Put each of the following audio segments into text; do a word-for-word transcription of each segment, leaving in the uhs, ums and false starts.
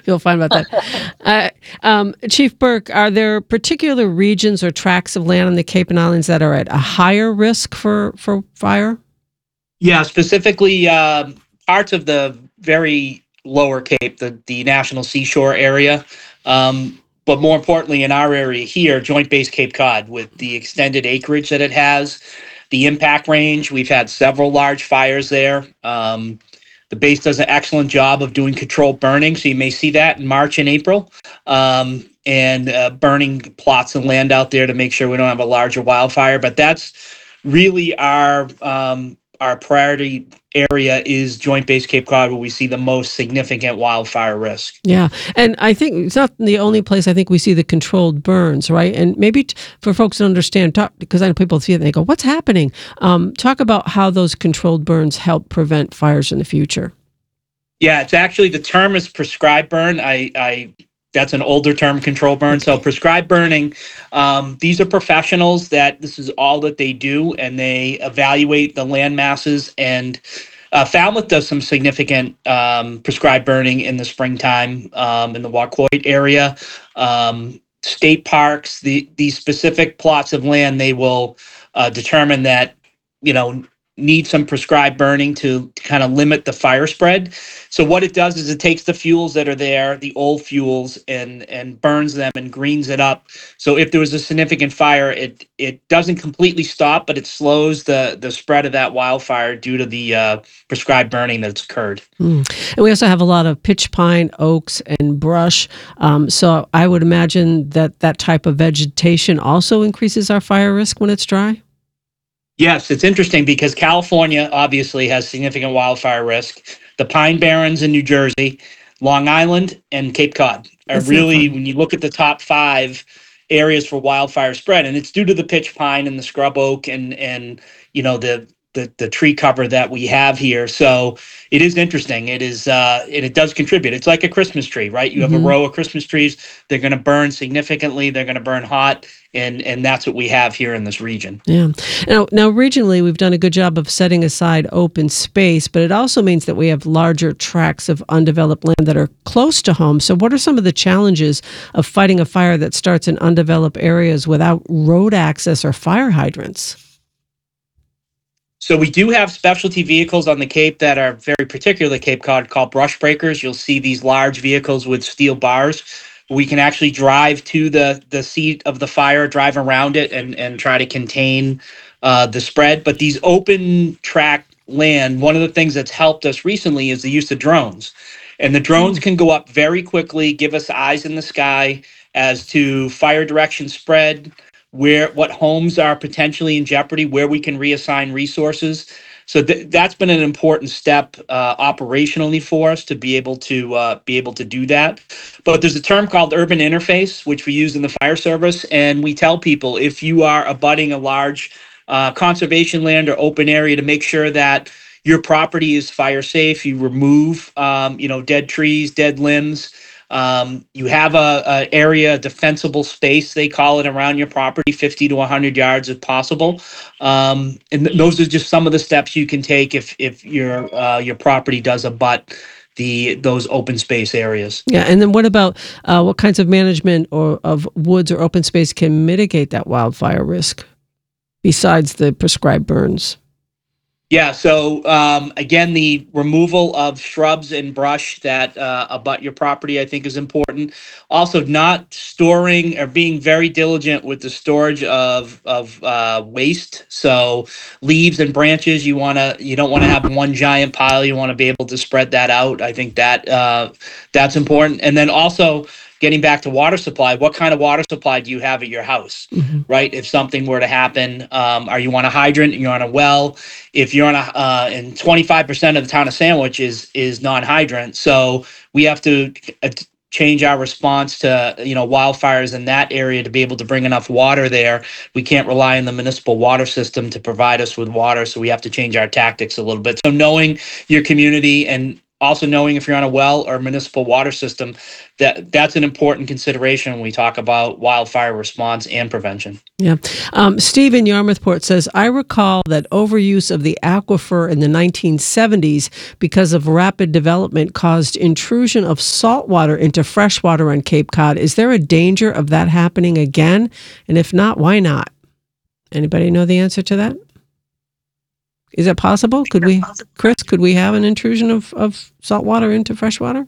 You'll find about that. Uh, um, Chief Burke, are there particular regions or tracts of land on the Cape and Islands that are at a higher risk for, for fire? Yeah, specifically uh, parts of the very lower Cape, the, the National Seashore area. Um, but more importantly, in our area here, Joint Base Cape Cod, with the extended acreage that it has, the impact range, we've had several large fires there. Um, the base does an excellent job of doing controlled burning, so you may see that in March and April, um, and uh, burning plots of land out there to make sure we don't have a larger wildfire. But that's really our um, our priority area is Joint Base Cape Cod, where we see the most significant wildfire risk. Yeah. And I think it's not the only place I think we see the controlled burns, right? And maybe t- for folks to understand, talk, because I know people see it and they go, what's happening? Um, talk about how those controlled burns help prevent fires in the future. Yeah, it's actually, the term is prescribed burn. I, I That's an older term, control burn. So prescribed burning, um, these are professionals that this is all that they do, and they evaluate the land masses. And uh, Falmouth does some significant um, prescribed burning in the springtime um, in the Wacoit area. Um, state parks, the these specific plots of land, they will uh, determine that, you know, need some prescribed burning to, to kind of limit the fire spread. So what it does is it takes the fuels that are there, the old fuels, and and burns them and greens it up. So if there was a significant fire, it it doesn't completely stop, but it slows the the spread of that wildfire due to the uh, prescribed burning that's occurred. Mm. And we also have a lot of pitch pine, oaks, and brush. Um, so I would imagine that that type of vegetation also increases our fire risk when it's dry. Yes, it's interesting because California obviously has significant wildfire risk. The Pine Barrens in New Jersey, Long Island, and Cape Cod are That's really, when you look at the top five areas for wildfire spread, and it's due to the pitch pine and the scrub oak and and you know the the, the tree cover that we have here. So it is interesting. It is uh, and it does contribute. It's like a Christmas tree, right? You have Mm-hmm. a row of Christmas trees. They're going to burn significantly. They're going to burn hot. And and that's what we have here in this region. Yeah. Now, now, regionally, we've done a good job of setting aside open space, but it also means that we have larger tracts of undeveloped land that are close to home. So what are some of the challenges of fighting a fire that starts in undeveloped areas without road access or fire hydrants? So we do have specialty vehicles on the Cape that are very particular to Cape Cod called brush breakers. You'll see these large vehicles with steel bars. We can actually drive to the, the seat of the fire, drive around it, and, and try to contain uh, the spread. But these open track land, one of the things that's helped us recently is the use of drones. And the drones can go up very quickly, give us eyes in the sky as to fire direction spread, where what homes are potentially in jeopardy, where we can reassign resources. So th- that's been an important step uh, operationally for us to be able to uh, be able to do that. But there's a term called urban interface, which we use in the fire service, and we tell people if you are abutting a large uh, conservation land or open area, to make sure that your property is fire safe. You remove um, you know dead trees, dead limbs. Um, you have a, a area, defensible space, they call it, around your property, fifty to one hundred yards if possible. Um, and th- those are just some of the steps you can take if if your uh, your property does abut the those open space areas. Yeah, and then what about uh, what kinds of management or of woods or open space can mitigate that wildfire risk besides the prescribed burns? Yeah, so um, again, the removal of shrubs and brush that uh, abut your property, I think, is important. Also, not storing or being very diligent with the storage of of uh, waste. So, leaves and branches, you wanna you don't want to have one giant pile. You want to be able to spread that out. I think that uh, that's important. And then also, getting back to water supply, what kind of water supply do you have at your house, Mm-hmm. right? If something were to happen, um, are you on a hydrant? You're on a well. If you're on a, uh, and twenty-five percent of the town of Sandwich is is non-hydrant, so we have to uh, change our response to you know wildfires in that area to be able to bring enough water there. We can't rely on the municipal water system to provide us with water, so we have to change our tactics a little bit. So knowing your community and also knowing if you're on a well or municipal water system, that that's an important consideration when we talk about wildfire response and prevention. Yeah. Um, Steve in Yarmouthport says, I recall that overuse of the aquifer in the nineteen seventies because of rapid development caused intrusion of salt water into freshwater on Cape Cod. Is there a danger of that happening again? And if not, why not? Anybody know the answer to that? Is that possible? Could we, Chris, could we have an intrusion of, of salt water into freshwater?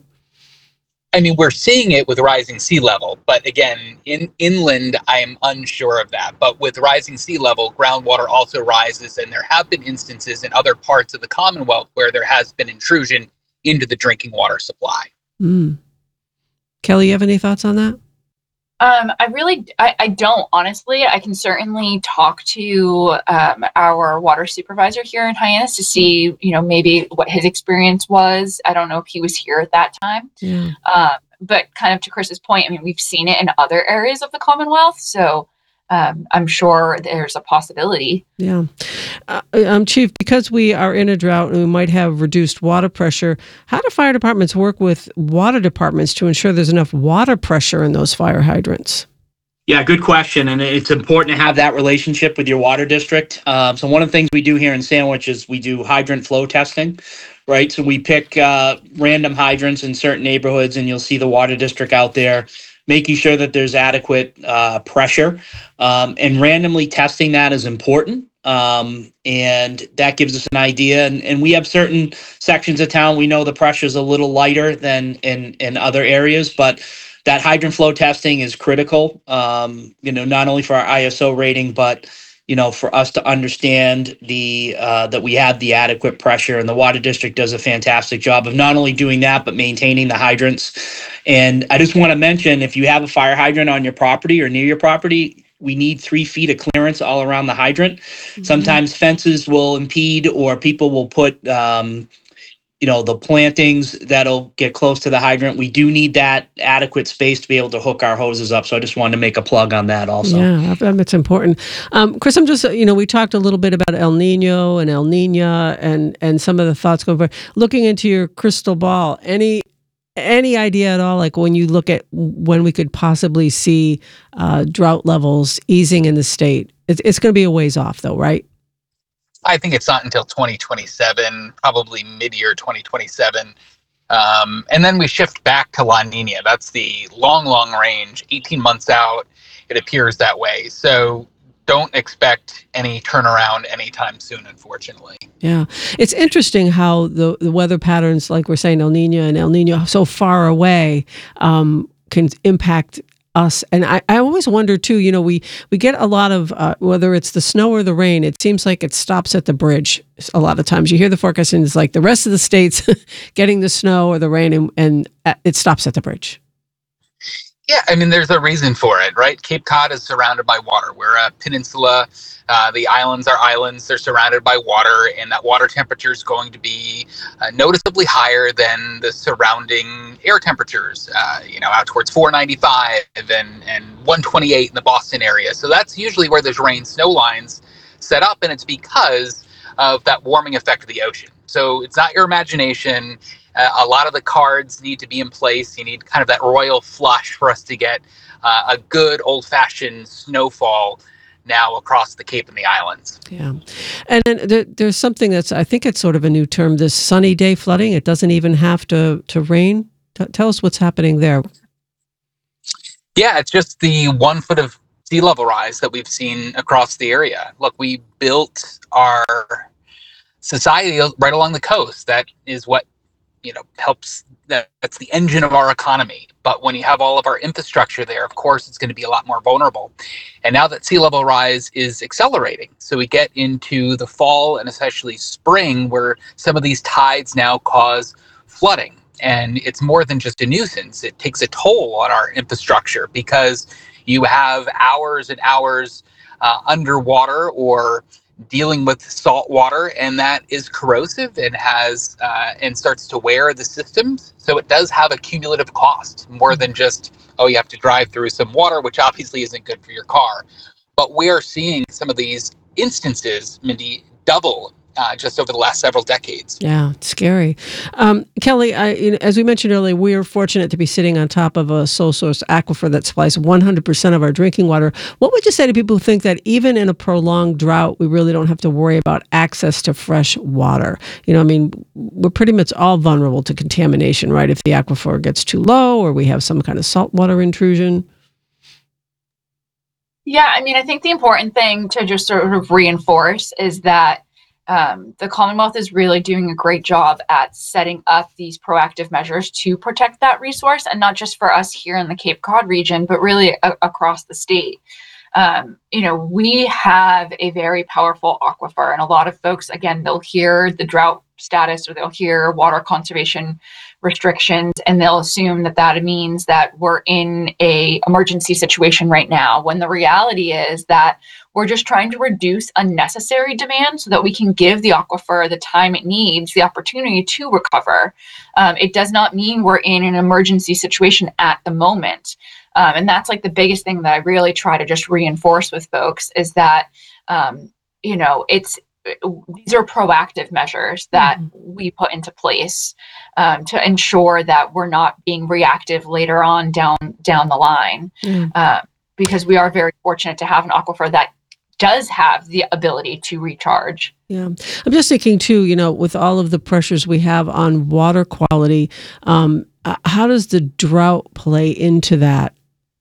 I mean, we're seeing it with rising sea level, but again, in inland, I am unsure of that. But with rising sea level, groundwater also rises, and there have been instances in other parts of the Commonwealth where there has been intrusion into the drinking water supply. Mm. Kelly, you have any thoughts on that? Um, I really, I, I don't, honestly. I can certainly talk to um, our water supervisor here in Hyannis to see, you know, maybe what his experience was. I don't know if he was here at that time. Yeah. Um, but kind of to Chris's point, I mean, we've seen it in other areas of the Commonwealth. So um, I'm sure there's a possibility. Yeah. Uh, um, Chief, because we are in a drought and we might have reduced water pressure, how do fire departments work with water departments to ensure there's enough water pressure in those fire hydrants? Yeah, good question. And it's important to have that relationship with your water district. Um, so one of the things we do here in Sandwich is we do hydrant flow testing, right? So we pick uh, random hydrants in certain neighborhoods, and you'll see the water district out there making sure that there's adequate uh, pressure. Um, and randomly testing that is important. Um, and that gives us an idea. And, and we have certain sections of town, we know the pressure is a little lighter than in, in other areas, but that hydrant flow testing is critical, um, you know, not only for our I S O rating, but, you know, for us to understand the uh, that we have the adequate pressure. And the water district does a fantastic job of not only doing that, but maintaining the hydrants. And I just want to mention, if you have a fire hydrant on your property or near your property, we need three feet of clearance all around the hydrant. Mm-hmm. Sometimes fences will impede, or people will put, um, you know, the plantings that'll get close to the hydrant. We do need that adequate space to be able to hook our hoses up. So I just wanted to make a plug on that also. Yeah, that's important. Um, Chris, I'm just, you know, we talked a little bit about El Nino and El Nina and, and some of the thoughts going forward. Looking into your crystal ball, any Any idea at all, like when you look at when we could possibly see uh, drought levels easing in the state? It's, it's going to be a ways off, though, right? I think it's not until twenty twenty-seven, probably mid-year twenty twenty-seven. Um, and then we shift back to La Nina. That's the long, long range, eighteen months out. It appears that way. So don't expect any turnaround anytime soon, unfortunately. Yeah. It's interesting how the, the weather patterns, like we're saying, El Nino and El Nino, so far away, um, can impact us. And I, I always wonder, too, you know, we, we get a lot of, uh, whether it's the snow or the rain, it seems like it stops at the bridge. A lot of times you hear the forecast and it's like the rest of the state's getting the snow or the rain, and, and it stops at the bridge. Yeah, I mean, there's a reason for it, right? Cape Cod is surrounded by water. We're a peninsula. Uh, the islands are islands. They're surrounded by water, and that water temperature is going to be uh, noticeably higher than the surrounding air temperatures, uh, you know, out towards four ninety-five and, and one twenty-eight in the Boston area. So that's usually where there's rain snow lines set up, and it's because of that warming effect of the ocean. So it's not your imagination. Uh, a lot of the cards need to be in place. You need kind of that royal flush for us to get uh, a good old-fashioned snowfall now across the Cape and the islands. Yeah. And then there, there's something that's, I think it's sort of a new term, this sunny day flooding. It doesn't even have to, to rain. T- tell us what's happening there. Yeah, it's just the one foot of sea level rise that we've seen across the area. Look, we built our society right along the coast. That is what you know, helps, that, that's the engine of our economy. But when you have all of our infrastructure there, of course, it's going to be a lot more vulnerable. And now that sea level rise is accelerating, so we get into the fall and especially spring, where some of these tides now cause flooding. And it's more than just a nuisance. It takes a toll on our infrastructure because you have hours and hours uh, underwater or dealing with salt water, and that is corrosive and has uh, and starts to wear the systems. So it does have a cumulative cost, more than just, oh, you have to drive through some water, which obviously isn't good for your car. But we are seeing some of these instances, Mindy, double uh, just over the last several decades. Yeah, it's scary. Um, Kelly, I, you know, as we mentioned earlier, we are fortunate to be sitting on top of a sole source aquifer that supplies one hundred percent of our drinking water. What would you say to people who think that even in a prolonged drought, we really don't have to worry about access to fresh water? You know, I mean, we're pretty much all vulnerable to contamination, right? If the aquifer gets too low or we have some kind of saltwater intrusion. Yeah, I mean, I think the important thing to just sort of reinforce is that um, the Commonwealth is really doing a great job at setting up these proactive measures to protect that resource, and not just for us here in the Cape Cod region, but really a- across the state. Um, you know, we have a very powerful aquifer, and a lot of folks, again, they'll hear the drought status or they'll hear water conservation restrictions, and they'll assume that that means that we're in a emergency situation right now, when the reality is that we're just trying to reduce unnecessary demand so that we can give the aquifer the time it needs, the opportunity to recover. Um, it does not mean we're in an emergency situation at the moment. Um, and that's like the biggest thing that I really try to just reinforce with folks is that, um, you know, it's, these are proactive measures that mm-hmm. we put into place um, to ensure that we're not being reactive later on down down the line, mm. uh, because we are very fortunate to have an aquifer that does have the ability to recharge. Yeah. I'm just thinking too, you know, with all of the pressures we have on water quality, um, uh, how does the drought play into that?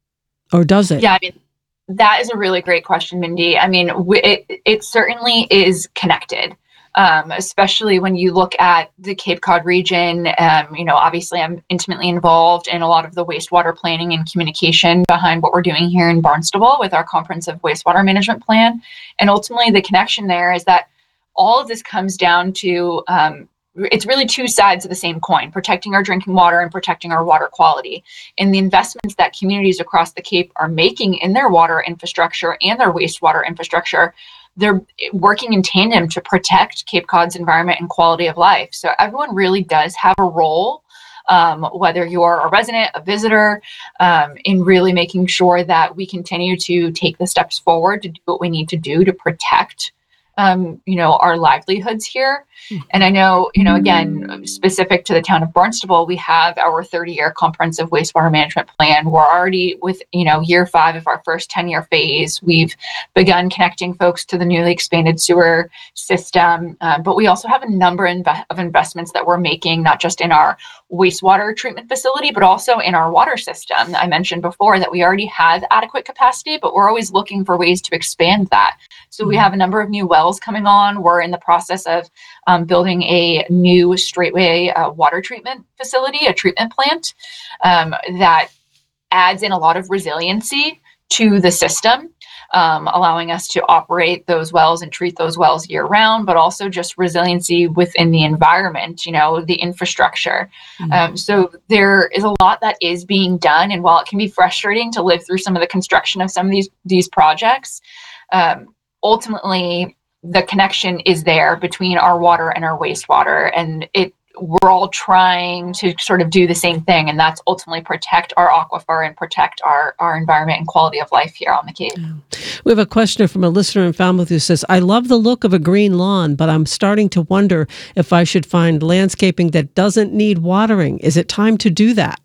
Or does it? Yeah, I mean, that is a really great question, Mindy. I mean, w- it, it certainly is connected, um, especially when you look at the Cape Cod region. Um, you know, obviously, I'm intimately involved in a lot of the wastewater planning and communication behind what we're doing here in Barnstable with our comprehensive wastewater management plan. And ultimately, the connection there is that all of this comes down to um, it's really two sides of the same coin, protecting our drinking water and protecting our water quality. And the investments that communities across the Cape are making in their water infrastructure and their wastewater infrastructure, they're working in tandem to protect Cape Cod's environment and quality of life. So everyone really does have a role, um, whether you're a resident, a visitor, um, in really making sure that we continue to take the steps forward to do what we need to do to protect Um, you know, our livelihoods here. And I know, you know, again, specific to the town of Barnstable, we have our thirty-year comprehensive wastewater management plan. We're already with, you know, year five of our first ten-year phase. We've begun connecting folks to the newly expanded sewer system, uh, but we also have a number inve- of investments that we're making, not just in our wastewater treatment facility, but also in our water system. I mentioned before that we already have adequate capacity, but we're always looking for ways to expand that. So we have a number of new wells coming on. We're in the process of um, building a new straightway uh, water treatment facility, a treatment plant um, that adds in a lot of resiliency to the system, um, allowing us to operate those wells and treat those wells year round, but also just resiliency within the environment, you know, the infrastructure. Mm-hmm. Um, so there is a lot that is being done. And while it can be frustrating to live through some of the construction of some of these, these projects, um, ultimately the connection is there between our water and our wastewater, and it we're all trying to sort of do the same thing, and that's ultimately protect our aquifer and protect our, our environment and quality of life here on the Cape. Yeah. We have a question from a listener in Falmouth who says, I love the look of a green lawn, but I'm starting to wonder if I should find landscaping that doesn't need watering. Is it time to do that?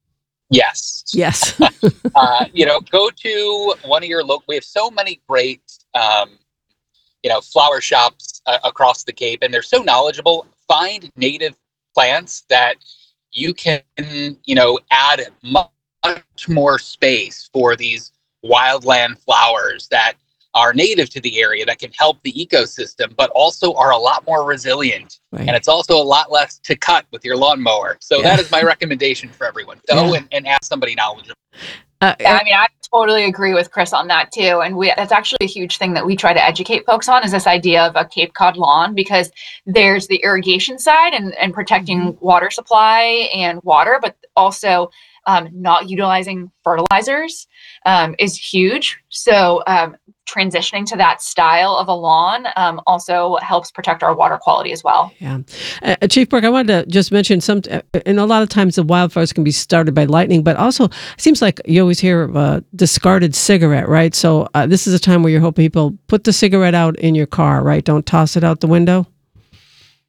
Yes. Yes. uh, you know, go to one of your local, we have so many great, um, you know, flower shops uh, across the Cape, and they're so knowledgeable. Find native plants that you can, you know, add much more space for these wildland flowers that are native to the area that can help the ecosystem, but also are a lot more resilient. Right. And it's also a lot less to cut with your lawnmower. So yeah. That is my recommendation for everyone. Go yeah. and, and ask somebody knowledgeable. Uh, yeah, I mean, I totally agree with Chris on that too. And we, that's actually a huge thing that we try to educate folks on, is this idea of a Cape Cod lawn, because there's the irrigation side and, and protecting mm-hmm. water supply and water, but also um, not utilizing fertilizers um, is huge. So um, transitioning to that style of a lawn um, also helps protect our water quality as well. Yeah. Uh, Chief Burke, I wanted to just mention some, uh, and a lot of times the wildfires can be started by lightning, but also it seems like you always hear of a discarded cigarette, right? So uh, this is a time where you're hoping people put the cigarette out in your car, right? Don't toss it out the window.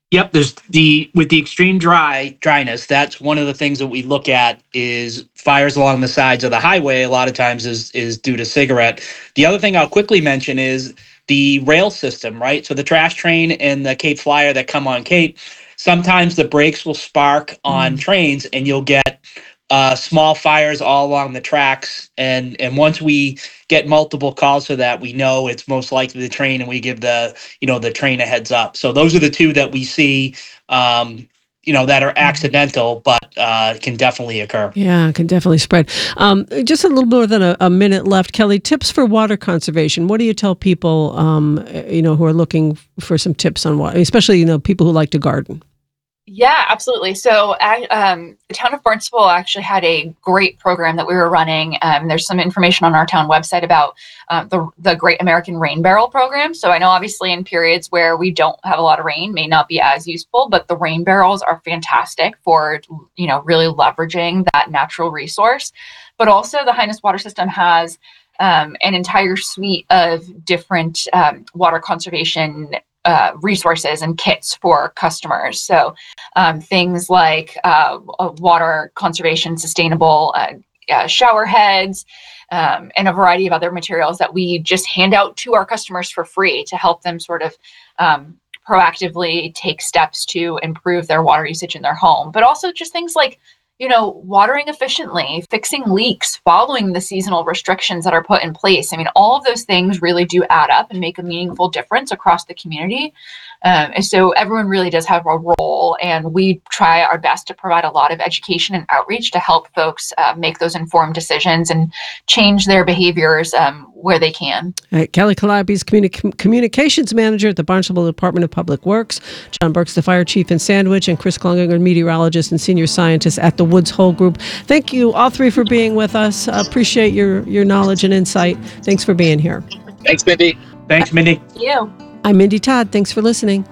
Yep, there's the with the extreme dry dryness. That's one of the things that we look at is fires along the sides of the highway. A lot of times is is due to cigarette. The other thing I'll quickly mention is the rail system, right? So the trash train and the Cape Flyer that come on Cape, sometimes the brakes will spark on Mm. trains, and you'll get uh, small fires all along the tracks. And and once we get multiple calls for that, we know it's most likely the train, and we give the you know the train a heads up. So those are the two that we see, um, you know, that are accidental, but uh, can definitely occur. Yeah, it can definitely spread. Um, just a little more than a, a minute left. Kelly, tips for water conservation. What do you tell people, um, you know, who are looking for some tips on water, especially, you know, people who like to garden? Yeah, absolutely. So, I- um, the town of Barnstable actually had a great program that we were running. Um, there's some information on our town website about uh, the the Great American Rain Barrel program. So, I know obviously in periods where we don't have a lot of rain, may not be as useful, but the rain barrels are fantastic for you know really leveraging that natural resource. But also, the Highness Water System has um, an entire suite of different um, water conservation uh, resources and kits for customers. So um, things like uh, water conservation, sustainable uh, uh, shower heads, um, and a variety of other materials that we just hand out to our customers for free to help them sort of um, proactively take steps to improve their water usage in their home. But also just things like you know, watering efficiently, fixing leaks, following the seasonal restrictions that are put in place. I mean, all of those things really do add up and make a meaningful difference across the community. Um, and so everyone really does have a role, and we try our best to provide a lot of education and outreach to help folks uh, make those informed decisions and change their behaviors um, where they can. All right, Kelly Calabi is communi- communications manager at the Barnstable Department of Public Works. John Burke's the fire chief in Sandwich, and Chris Klunginger, meteorologist and senior scientist at the Woods Hole Group. Thank you all three for being with us. Uh, appreciate your your knowledge and insight. Thanks for being here. Thanks, Mindy. Thanks, Mindy. Thank you. I'm Mindy Todd. Thanks for listening.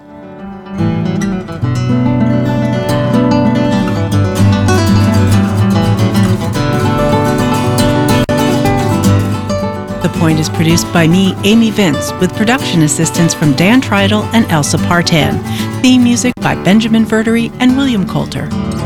The Point is produced by me, Amy Vince, with production assistance from Dan Treidel and Elsa Partan. Theme music by Benjamin Verdery and William Coulter.